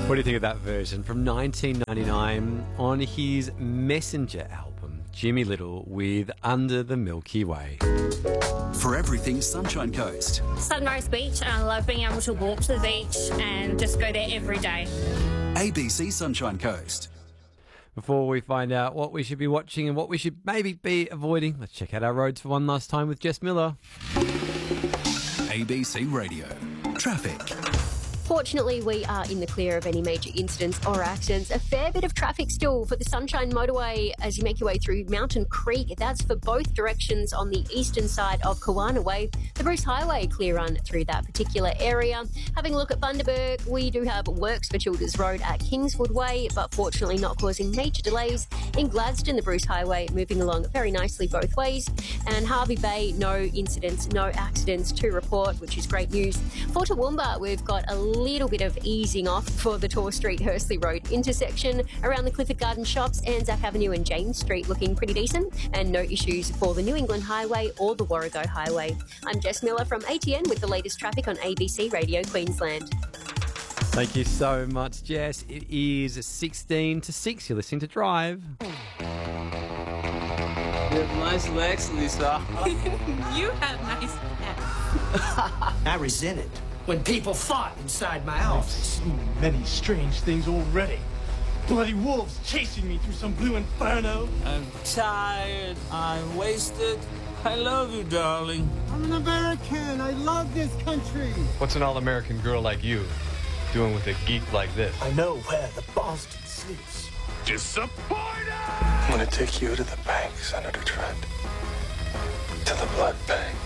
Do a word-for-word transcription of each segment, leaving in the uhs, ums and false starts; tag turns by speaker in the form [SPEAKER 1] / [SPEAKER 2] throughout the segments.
[SPEAKER 1] What do you think of that version from nineteen ninety-nine on his Messenger album, Jimmy Little with Under the Milky Way?
[SPEAKER 2] For everything Sunshine Coast.
[SPEAKER 3] Sunrise Beach, and I love being able to walk to the beach and just go there every day.
[SPEAKER 2] A B C Sunshine Coast.
[SPEAKER 1] Before we find out what we should be watching and what we should maybe be avoiding, let's check out our roads for one last time with Jess Miller.
[SPEAKER 2] A B C Radio. Traffic.
[SPEAKER 4] Fortunately, we are in the clear of any major incidents or accidents. A fair bit of traffic still for the Sunshine Motorway as you make your way through Mountain Creek. That's for both directions on the eastern side of Kawana Way. The Bruce Highway, clear run through that particular area. Having a look at Bundaberg, we do have works for Childers Road at Kingswood Way, but fortunately not causing major delays. In Gladstone, the Bruce Highway moving along very nicely both ways. And Harvey Bay, no incidents, no accidents to report, which is great news. For Toowoomba, we've got a little bit of easing off for the Tor Street Hursley Road intersection around the Clifford Garden Shops. Anzac Avenue and James Street looking pretty decent, and no issues for the New England Highway or the Warrego Highway. I'm Jess Miller from A T N with the latest traffic on A B C Radio Queensland.
[SPEAKER 1] Thank you so much, Jess. It is sixteen to six. You're listening to Drive.
[SPEAKER 5] You have nice legs, Lisa.
[SPEAKER 3] You have nice hair.
[SPEAKER 6] I resent it when people fought inside my house.
[SPEAKER 7] I've seen many strange things already. Bloody wolves chasing me through some blue inferno.
[SPEAKER 5] I'm tired. I'm wasted. I love you, darling.
[SPEAKER 8] I'm an American. I love this country.
[SPEAKER 9] What's an all-American girl like you doing with a geek like this?
[SPEAKER 7] I know where the bastard sleeps.
[SPEAKER 9] Disappointed!
[SPEAKER 10] I'm gonna take you to the bank, Senator Trent. To the blood bank.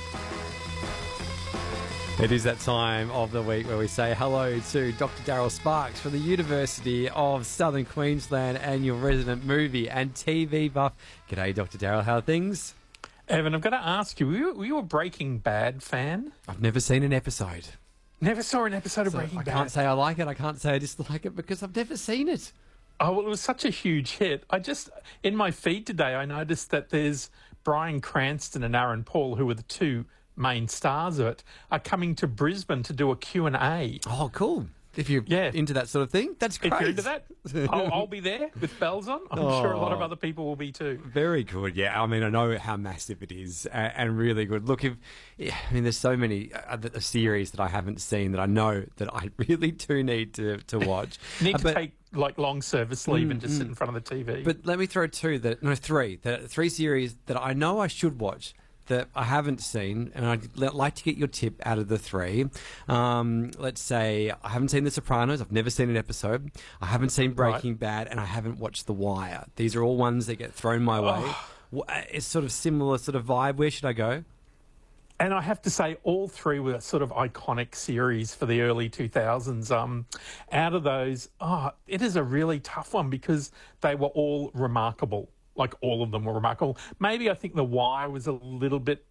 [SPEAKER 1] It is that time of the week where we say hello to Doctor Daryl Sparks from the University of Southern Queensland and your resident movie and T V buff. G'day, Doctor Daryl. How are things?
[SPEAKER 11] Evan, I've got to ask you, were you, were you a Breaking Bad fan?
[SPEAKER 1] I've never seen an episode.
[SPEAKER 11] Never saw an episode of
[SPEAKER 1] So
[SPEAKER 11] Breaking
[SPEAKER 1] I
[SPEAKER 11] Bad.
[SPEAKER 1] I can't say I like it. I can't say I dislike it because I've never seen it.
[SPEAKER 11] Oh, well, it was such a huge hit. I just, in my feed today, I noticed that there's Bryan Cranston and Aaron Paul, who are the two main stars of it, are coming to Brisbane to do a Q and A.
[SPEAKER 1] Oh, cool. If you're
[SPEAKER 11] Yeah.
[SPEAKER 1] into that sort of thing, that's great.
[SPEAKER 11] If you're into that, I'll, I'll be there with bells on. I'm
[SPEAKER 1] Oh.
[SPEAKER 11] sure a lot of other people will be too.
[SPEAKER 1] Very good, yeah. I mean, I know how massive it is and, and really good. Look, if yeah, I mean, there's so many uh, a series that I haven't seen that I know that I really do need to, to watch.
[SPEAKER 11] You need
[SPEAKER 1] Uh,
[SPEAKER 11] to
[SPEAKER 1] but-
[SPEAKER 11] take like long service leave
[SPEAKER 1] Mm,
[SPEAKER 11] and just sit
[SPEAKER 1] mm.
[SPEAKER 11] in front of the T V.
[SPEAKER 1] But let me throw two that no three that three series that I know I should watch that I haven't seen, and I'd li- like to get your tip out of the three. Um, let's say I haven't seen The Sopranos. I've never seen an episode. I haven't seen Breaking
[SPEAKER 11] Right.
[SPEAKER 1] Bad, and I haven't watched The Wire. These are all ones that get thrown my way. Wha- It's sort of similar sort of vibe. Where should I go?
[SPEAKER 11] And I have to say, all three were sort of iconic series for the early two thousands. Um, out of those, oh, it is a really tough one because they were all remarkable. Like, all of them were remarkable. Maybe I think The Wire was a little bit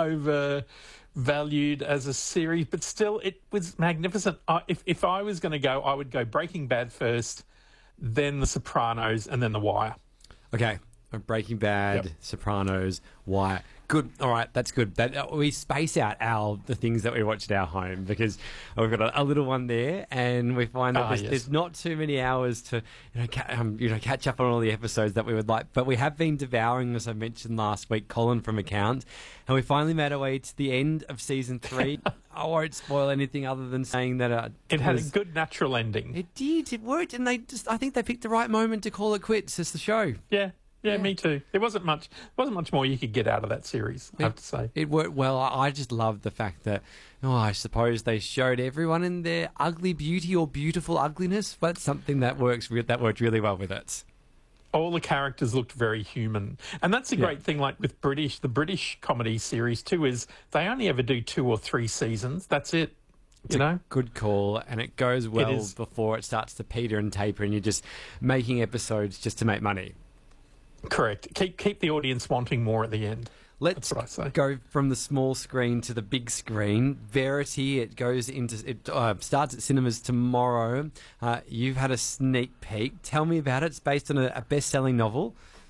[SPEAKER 11] overvalued as a series, but still, it was magnificent. Uh, if, if I was going to go, I would go Breaking Bad first, then The Sopranos, and then The Wire.
[SPEAKER 1] Okay. Breaking Bad,
[SPEAKER 11] Yep.
[SPEAKER 1] Sopranos, Wire. Good. All right, that's good. That uh, we space out our the things that we watch at our home because we've got a, a little one there, and we find that
[SPEAKER 11] Ah,
[SPEAKER 1] there's,
[SPEAKER 11] yes.
[SPEAKER 1] there's not too many hours to you know ca- um, you know catch up on all the episodes that we would like. But we have been devouring, as I mentioned last week, Colin from Account, and we finally made our way to the end of season three. I won't spoil anything other than saying that uh,
[SPEAKER 11] It had a
[SPEAKER 1] was-
[SPEAKER 11] good natural ending.
[SPEAKER 1] It did. It worked, and they just I think they picked the right moment to call it quits as the show.
[SPEAKER 11] Yeah. Yeah, me too. There wasn't much wasn't much more you could get out of that series, I have to say.
[SPEAKER 1] It worked well. I I just loved the fact that, oh, I suppose they showed everyone in their ugly beauty or beautiful ugliness. That's something that works. re- That worked really well with it.
[SPEAKER 11] All the characters looked very human. And that's a
[SPEAKER 1] Yeah.
[SPEAKER 11] great thing, like with British, the British comedy series too, is they only ever do two or three seasons. That's it.
[SPEAKER 1] It's
[SPEAKER 11] You
[SPEAKER 1] a
[SPEAKER 11] know?
[SPEAKER 1] good call, and it goes well
[SPEAKER 11] is.
[SPEAKER 1] before it starts to peter and taper, and you're just making episodes just to make money.
[SPEAKER 11] Correct. Keep keep the audience wanting more at the end.
[SPEAKER 1] Let's
[SPEAKER 11] That's what I say.
[SPEAKER 1] go from the small screen to the big screen. Verity, it goes into it uh, starts at cinemas tomorrow. Uh, you've had a sneak peek. Tell me about it. It's based on a, a best-selling novel.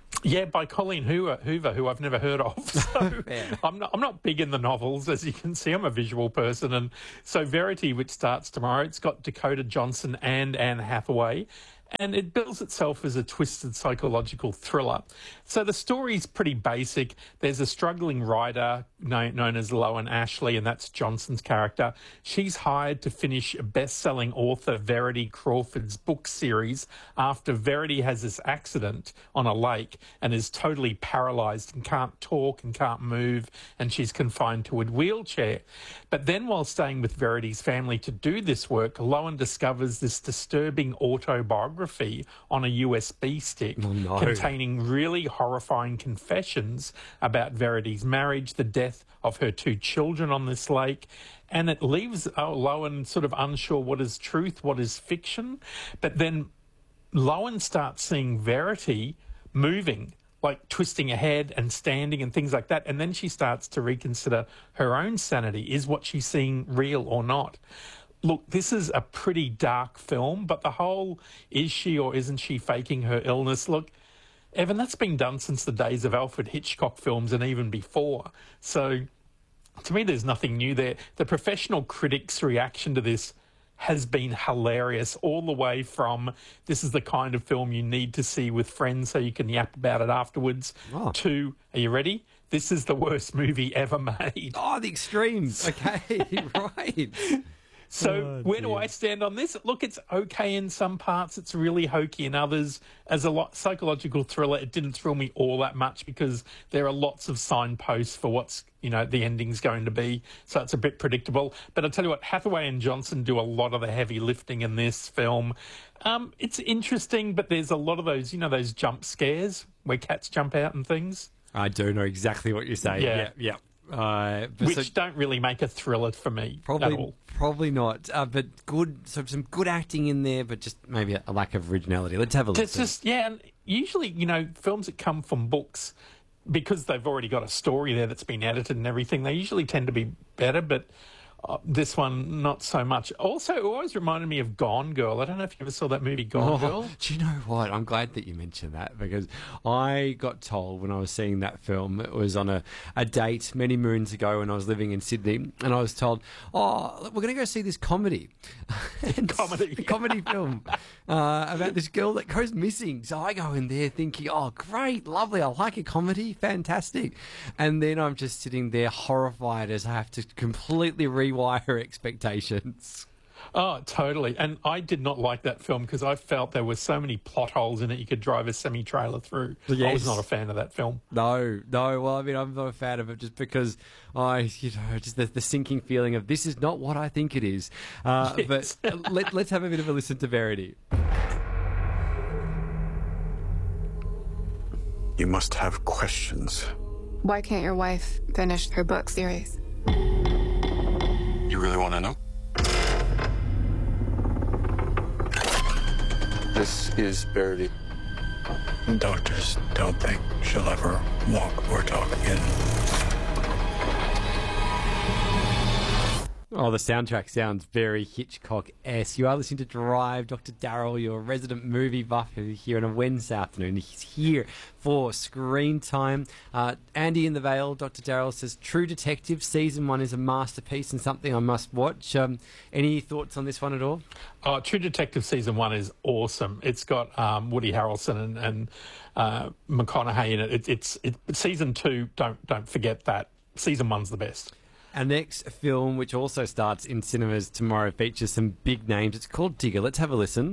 [SPEAKER 11] Yeah, by Colleen Hoover, Hoover, who I've never heard of. So
[SPEAKER 1] Yeah.
[SPEAKER 11] I'm not, I'm not big in the novels, as you can see. I'm a visual person. And so Verity, which starts tomorrow, it's got Dakota Johnson and Anne Hathaway. And it bills itself as a twisted psychological thriller. So the story's pretty basic. There's a struggling writer known, known as Loan Ashley, and that's Johnson's character. She's hired to finish a best-selling author Verity Crawford's book series after Verity has this accident on a lake and is totally paralysed and can't talk and can't move, and she's confined to a wheelchair. But then while staying with Verity's family to do this work, Loan discovers this disturbing autobiography on a U S B stick
[SPEAKER 1] Oh, no.
[SPEAKER 11] containing really horrifying confessions about Verity's marriage, the death of her two children on this lake, and it leaves uh, Loan sort of unsure what is truth, what is fiction. But then Loan starts seeing Verity moving, like twisting her head and standing and things like that. And then she starts to reconsider her own sanity. Is what she's seeing real or not? Look, this is a pretty dark film, but the whole is she or isn't she faking her illness? Look, Evan, that's been done since the days of Alfred Hitchcock films and even before. So to me, there's nothing new there. The professional critics' reaction to this has been hilarious, all the way from this is the kind of film you need to see with friends so you can yap about it afterwards,
[SPEAKER 1] Oh.
[SPEAKER 11] to, are you ready? This is the worst movie ever made.
[SPEAKER 1] Oh, the extremes. Okay, right.
[SPEAKER 11] So
[SPEAKER 1] Oh,
[SPEAKER 11] where do
[SPEAKER 1] dear.
[SPEAKER 11] I stand on this? Look, it's okay in some parts. It's really hokey in others. As a lot, psychological thriller, it didn't thrill me all that much because there are lots of signposts for what's, you know, the ending's going to be. So it's a bit predictable. But I'll tell you what, Hathaway and Johnson do a lot of the heavy lifting in this film. Um, it's interesting, but there's a lot of those, you know, those jump scares where cats jump out and things.
[SPEAKER 1] I do know exactly what you're saying.
[SPEAKER 11] Yeah.
[SPEAKER 1] Yeah, yeah. Uh, but
[SPEAKER 11] Which
[SPEAKER 1] so-
[SPEAKER 11] don't really make a thriller for me at
[SPEAKER 1] Probably,
[SPEAKER 11] all.
[SPEAKER 1] probably not. Uh, but good, so some good acting in there, but just maybe a, a lack of originality. Let's have a look.
[SPEAKER 11] It's just, yeah, and usually, you know, films that come from books, because they've already got a story there that's been edited and everything, they usually tend to be better, but uh, this one, not so much. Also, it always reminded me of Gone Girl. I don't know if you ever saw that movie, Gone
[SPEAKER 1] Oh,
[SPEAKER 11] Girl.
[SPEAKER 1] do you know what? I'm glad that you mentioned that because I got told when I was seeing that film, it was on a, a date many moons ago when I was living in Sydney, and I was told, oh, we're going to go see this comedy.
[SPEAKER 11] Comedy.
[SPEAKER 1] a comedy film uh, about this girl that goes missing. So I go in there thinking, oh, great, lovely, I like a comedy, fantastic. And then I'm just sitting there horrified as I have to completely rewire expectations.
[SPEAKER 11] Oh, totally. And I did not like that film because I felt there were so many plot holes in it you could drive a semi-trailer through. I
[SPEAKER 1] Yes.
[SPEAKER 11] was not a fan of that film.
[SPEAKER 1] No, no. Well, I mean, I'm not a fan of it just because I, you know, just the, the sinking feeling of this is not what I think it is. Uh,
[SPEAKER 11] Yes.
[SPEAKER 1] But let, let's have a bit of a listen to Verity.
[SPEAKER 10] You must have questions.
[SPEAKER 12] Why can't your wife finish her book series?
[SPEAKER 10] You really want to know? This is Verity. Doctors don't think she'll ever walk or talk again.
[SPEAKER 1] Oh, the soundtrack sounds very Hitchcock-esque. You are listening to Drive. Doctor Darryl, your resident movie buff, here on a Wednesday afternoon. He's here for Screen Time. Uh, Andy in the Vale, Doctor Darryl says, True Detective Season one is a masterpiece and something I must watch. Um, any thoughts on this one at all?
[SPEAKER 11] Oh, True Detective Season one is awesome. It's got um, Woody Harrelson and, and uh, McConaughey in it. it it's it, Season two, don't don't forget that. Season one's the best.
[SPEAKER 1] Our next film, which also starts in cinemas tomorrow, features some big names. It's called Digger. Let's have a listen.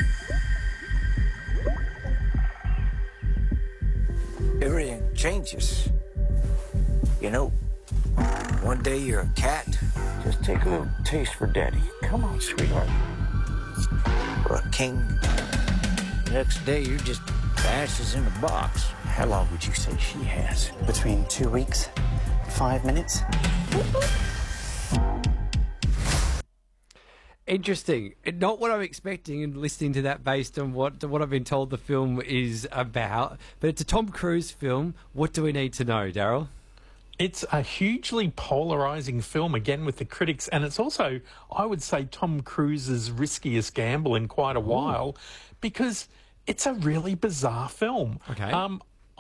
[SPEAKER 13] Everything changes. You know, one day you're a cat. Just take a little taste for daddy. Come on, sweetheart. Or a king. Next day you're just ashes in a box. How long would you say she has?
[SPEAKER 14] Between two weeks, five minutes.
[SPEAKER 1] Interesting. Not what I'm expecting and listening to that based on what what I've been told the film is about. But it's a Tom Cruise film. What do we need to know, Darryl?
[SPEAKER 11] It's a hugely polarising film, again, with the critics. And it's also, I would say, Tom Cruise's riskiest gamble in quite a while because it's a really bizarre film.
[SPEAKER 1] Okay.
[SPEAKER 11] Um,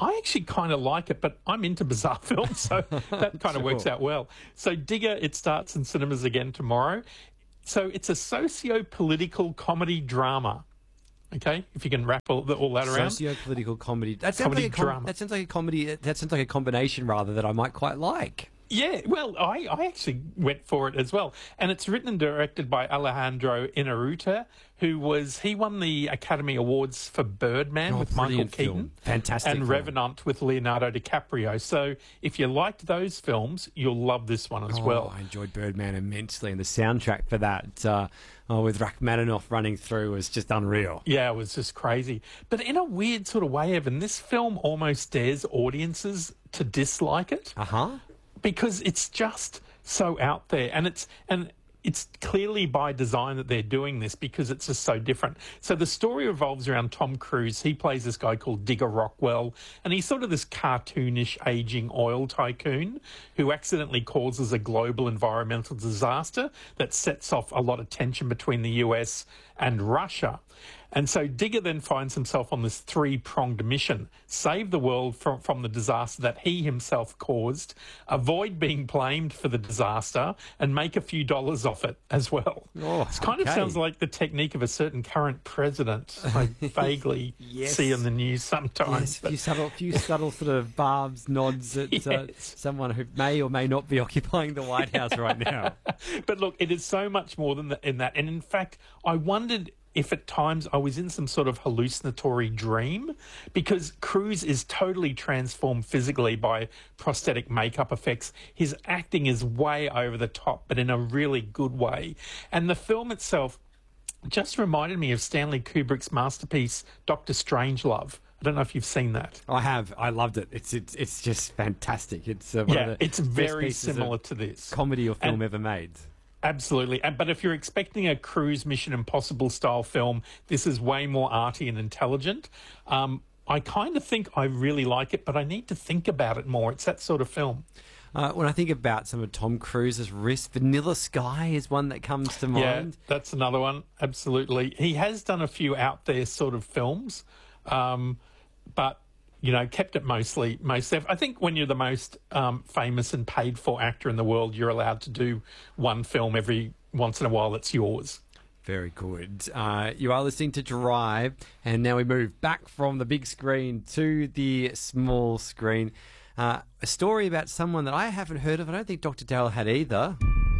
[SPEAKER 11] I actually kind of like it, but I'm into bizarre films, so that kind of works
[SPEAKER 1] Sure.
[SPEAKER 11] out well. So Digger, it starts in cinemas again tomorrow. So it's a socio-political comedy drama. Okay, if you can wrap all, all that around.
[SPEAKER 1] Socio-political comedy. That sounds
[SPEAKER 11] Comedy
[SPEAKER 1] like a com-
[SPEAKER 11] drama.
[SPEAKER 1] That sounds like a comedy. That sounds like a combination rather that I might quite like.
[SPEAKER 11] Yeah, well, I, I actually went for it as well. And it's written and directed by Alejandro Inarritu, who was, he won the Academy Awards for Birdman
[SPEAKER 1] Oh,
[SPEAKER 11] with Michael
[SPEAKER 1] brilliant
[SPEAKER 11] Keaton.
[SPEAKER 1] film. Fantastic
[SPEAKER 11] And
[SPEAKER 1] film.
[SPEAKER 11] Revenant with Leonardo DiCaprio. So if you liked those films, you'll love this one as
[SPEAKER 1] Oh,
[SPEAKER 11] well.
[SPEAKER 1] I enjoyed Birdman immensely, and the soundtrack for that, uh, oh, with Rachmaninoff running through, was just unreal.
[SPEAKER 11] Yeah, it was just crazy. But in a weird sort of way, Evan, this film almost dares audiences to dislike it.
[SPEAKER 1] Uh-huh.
[SPEAKER 11] Because it's just so out there, and it's and it's clearly by design that they're doing this because it's just so different. So the story revolves around Tom Cruise. He plays this guy called Digger Rockwell, and he's sort of this cartoonish aging oil tycoon who accidentally causes a global environmental disaster that sets off a lot of tension between the U S and Russia. And so Digger then finds himself on this three-pronged mission: save the world from, from the disaster that he himself caused, avoid being blamed for the disaster, and make a few dollars off it as well.
[SPEAKER 1] Oh,
[SPEAKER 11] it kind
[SPEAKER 1] okay.
[SPEAKER 11] of sounds like the technique of a certain current president I vaguely
[SPEAKER 1] Yes.
[SPEAKER 11] see on the news sometimes.
[SPEAKER 1] Yes, a few subtle, few subtle sort of barbs, nods at uh,
[SPEAKER 11] Yes.
[SPEAKER 1] someone who may or may not be occupying the White House right now.
[SPEAKER 11] But look, it is so much more than that, in that. And in fact, I wondered if at times I was in some sort of hallucinatory dream, because Cruise is totally transformed physically by prosthetic makeup effects. His acting is way over the top, but in a really good way. And the film itself just reminded me of Stanley Kubrick's masterpiece, Doctor Strangelove. I don't know if you've seen that.
[SPEAKER 1] I have. I loved it. It's it's it's just fantastic. It's uh, one
[SPEAKER 11] Yeah,
[SPEAKER 1] of the
[SPEAKER 11] it's
[SPEAKER 1] best
[SPEAKER 11] very
[SPEAKER 1] pieces of
[SPEAKER 11] similar to this.
[SPEAKER 1] comedy or film
[SPEAKER 11] And-
[SPEAKER 1] ever made.
[SPEAKER 11] Absolutely. And, but if you're expecting a Cruise Mission Impossible style film, this is way more arty and intelligent. Um, I kind of think I really like it, but I need to think about it more. It's that sort of film.
[SPEAKER 1] Uh, when I think about some of Tom Cruise's risks, Vanilla Sky is one that comes to mind.
[SPEAKER 11] Yeah, that's another one. Absolutely. He has done a few out there sort of films, um, but, you know, kept it mostly, most. I think when you're the most um, famous and paid for actor in the world, you're allowed to do one film every once in a while that's yours.
[SPEAKER 1] Very good. Uh, you are listening to Drive, and now we move back from the big screen to the small screen. Uh, a story about someone that I haven't heard of. I don't think Doctor Darrell had either.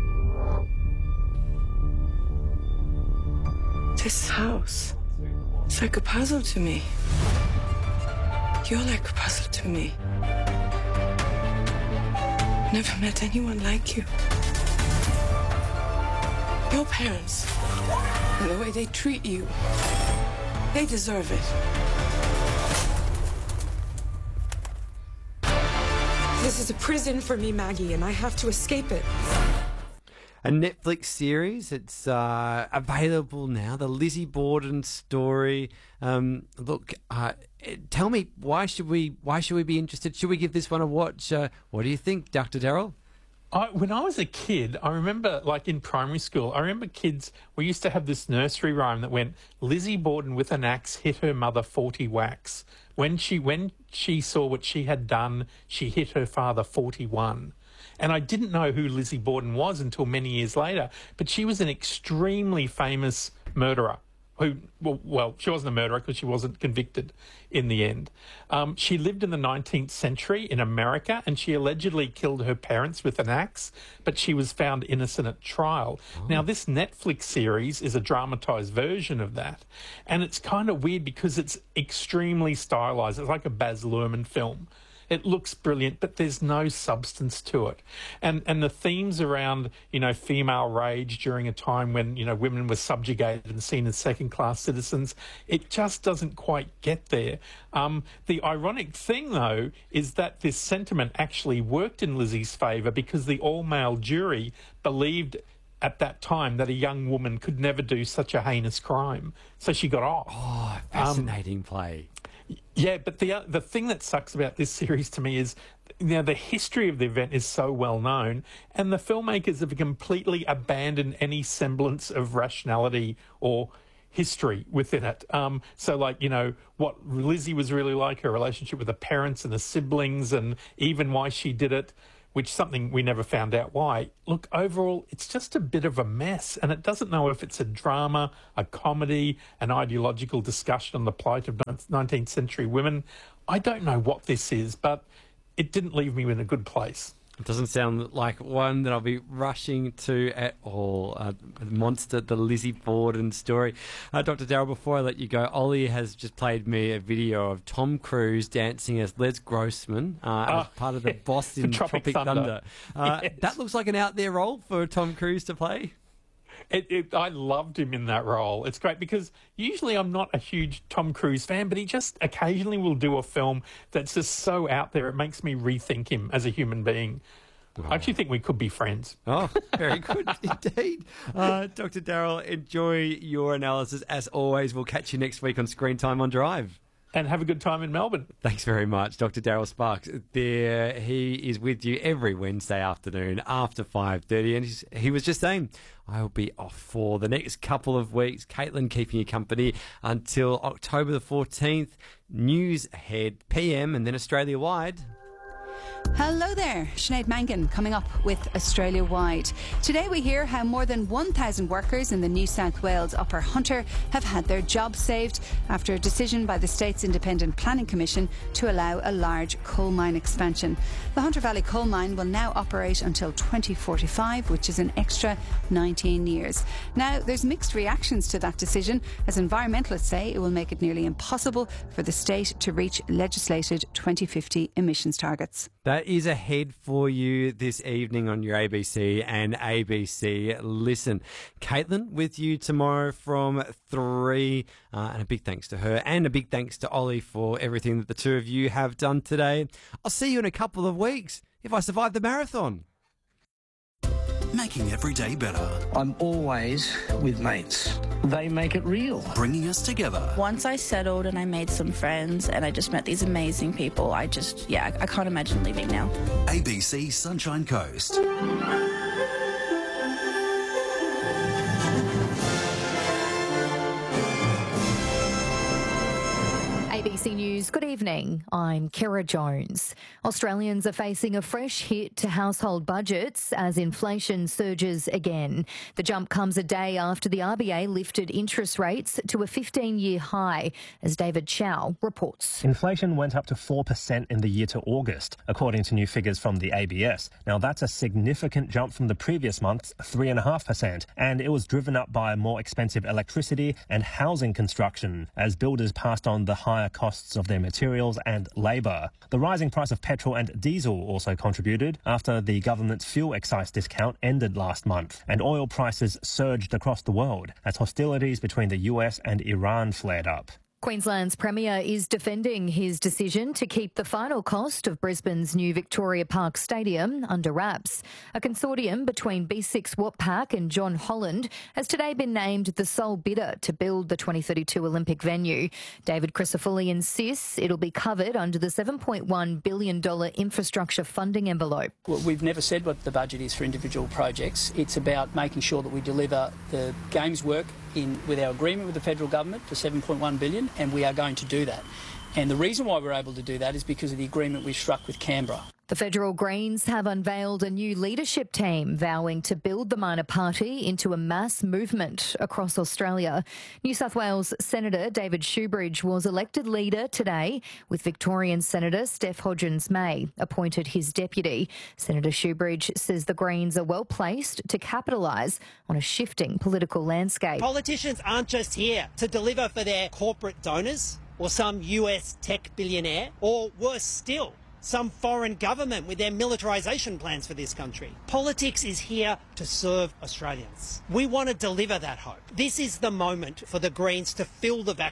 [SPEAKER 15] This house, it's like a puzzle to me. You're like a puzzle to me. Never met anyone like you. Your parents, and the way they treat you, they deserve it. This is a prison for me, Maggie, and I have to escape it.
[SPEAKER 1] A Netflix series. It's uh, available now. The Lizzie Borden story. Um, look, uh, tell me, why should we? Why should we be interested? Should we give this one a watch? Uh, what do you think, Doctor Darrell?
[SPEAKER 11] I, when I was a kid, I remember, like in primary school, I remember kids, we used to have this nursery rhyme that went, Lizzie Borden with an axe hit her mother forty whacks. When she, when she saw what she had done, she hit her father forty-one. And I didn't know who Lizzie Borden was until many years later, but she was an extremely famous murderer. Who, well, well she wasn't a murderer because she wasn't convicted in the end. Um, she lived in the nineteenth century in America, and she allegedly killed her parents with an axe, but she was found innocent at trial. Oh. Now, this Netflix series is a dramatised version of that, and it's kind of weird because it's extremely stylised. It's like a Baz Luhrmann film. It looks brilliant, but there's no substance to it. And and the themes around, you know, female rage during a time when, you know, women were subjugated and seen as second-class citizens, it just doesn't quite get there. Um, the ironic thing, though, is that this sentiment actually worked in Lizzie's favour because the all-male jury believed at that time that a young woman could never do such a heinous crime. So she got off.
[SPEAKER 1] Oh, fascinating um, play.
[SPEAKER 11] Yeah, but the uh, the thing that sucks about this series to me is, you know, the history of the event is so well known, and the filmmakers have completely abandoned any semblance of rationality or history within it. Um, so, like, you know, what Lizzie was really like, her relationship with the parents and the siblings, and even why she did it, which something we never found out why. Look, overall, it's just a bit of a mess, and it doesn't know if it's a drama, a comedy, an ideological discussion on the plight of nineteenth century women. I don't know what this is, but it didn't leave me in a good place.
[SPEAKER 1] It doesn't sound like one that I'll be rushing to at all. Uh, Monster, the Lizzie Borden story. Uh, Doctor Darryl, before I let you go, Ollie has just played me a video of Tom Cruise dancing as Les Grossman uh, oh, as part of the Boston
[SPEAKER 11] the Tropic,
[SPEAKER 1] Tropic Thunder. Thunder. Uh,
[SPEAKER 11] yes.
[SPEAKER 1] That looks like an out there role for Tom Cruise to play.
[SPEAKER 11] It, it, I loved him in that role. It's great because usually I'm not a huge Tom Cruise fan, but he just occasionally will do a film that's just so out there. It makes me rethink him as a human being. Oh. I actually think we could be friends.
[SPEAKER 1] Oh, very good indeed. Uh, Doctor Darryl, enjoy your analysis as always. We'll catch you next week on Screen Time on Drive.
[SPEAKER 11] And have a good time in Melbourne.
[SPEAKER 1] Thanks very much, Doctor Darryl Sparks. There, he is with you every Wednesday afternoon after five thirty, and he's, he was just saying, I will be off for the next couple of weeks. Caitlin keeping you company until October the fourteenth. News ahead, P M, and then Australia-wide.
[SPEAKER 16] Hello there, Sinead Mangan coming up with Australia-wide. Today we hear how more than one thousand workers in the New South Wales Upper Hunter have had their jobs saved after a decision by the state's Independent Planning Commission to allow a large coal mine expansion. The Hunter Valley coal mine will now operate until twenty forty-five, which is an extra nineteen years. Now, there's mixed reactions to that decision, as environmentalists say it will make it nearly impossible for the state to reach legislated twenty fifty emissions targets.
[SPEAKER 1] That is ahead for you this evening on your A B C and A B C Listen. Caitlin with you tomorrow from three. Uh, and a big thanks to her and a big thanks to Ollie for everything that the two of you have done today. I'll see you in a couple of weeks if I survive the marathon.
[SPEAKER 2] Making every day better.
[SPEAKER 6] I'm always with mates. They make it real.
[SPEAKER 2] Bringing us together.
[SPEAKER 17] Once I settled and I made some friends and I just met these amazing people, I just, yeah, I can't imagine leaving now.
[SPEAKER 2] A B C Sunshine Coast.
[SPEAKER 18] A B C News, good evening. I'm Kira Jones. Australians are facing a fresh hit to household budgets as inflation surges again. The jump comes a day after the R B A lifted interest rates to a fifteen-year high, as David Chow reports.
[SPEAKER 19] Inflation went up to four percent in the year to August, according to new figures from the A B S. Now, that's a significant jump from the previous month's three point five percent, and it was driven up by more expensive electricity and housing construction, as builders passed on the higher costs of their materials and labour. The rising price of petrol and diesel also contributed after the government's fuel excise discount ended last month, and oil prices surged across the world as hostilities between the U S and Iran flared up.
[SPEAKER 18] Queensland's Premier is defending his decision to keep the final cost of Brisbane's new Victoria Park Stadium under wraps. A consortium between B six Watpac and John Holland has today been named the sole bidder to build the twenty thirty-two Olympic venue. David Crisafulli insists it'll be covered under the seven point one billion dollars infrastructure funding envelope.
[SPEAKER 20] Well, we've never said what the budget is for individual projects. It's about making sure that we deliver the games work in with our agreement with the federal government for seven point one billion dollars, and we are going to do that. And the reason why we're able to do that is because of the agreement we struck with Canberra.
[SPEAKER 18] The Federal Greens have unveiled a new leadership team vowing to build the minor party into a mass movement across Australia. New South Wales Senator David Shoebridge was elected leader today, with Victorian Senator Steph Hodgins-May appointed his deputy. Senator Shoebridge says the Greens are well placed to capitalise on a shifting political landscape.
[SPEAKER 21] Politicians aren't just here to deliver for their corporate donors or some U S tech billionaire, or worse still, some foreign government with their militarisation plans for this country. Politics is here to serve Australians. We want to deliver that hope. This is the moment for the Greens to fill the vacuum.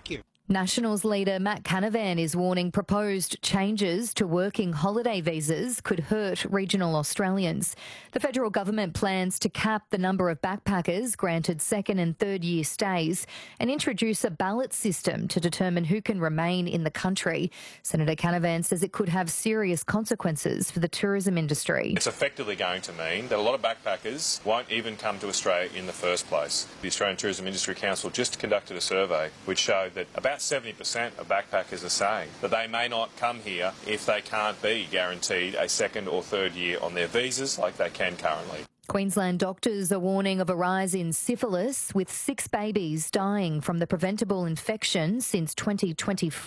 [SPEAKER 18] Nationals leader Matt Canavan is warning proposed changes to working holiday visas could hurt regional Australians. The federal government plans to cap the number of backpackers granted second and third year stays and introduce a ballot system to determine who can remain in the country. Senator Canavan says it could have serious consequences for the tourism industry.
[SPEAKER 4] It's effectively going to mean that a lot of backpackers won't even come to Australia in the first place. The Australian Tourism Industry Council just conducted a survey which showed that about seventy percent of backpackers are saying that they may not come here if they can't be guaranteed a second or third year on their visas like they can currently.
[SPEAKER 18] Queensland doctors are warning of a rise in syphilis, with six babies dying from the preventable infection since twenty twenty-four.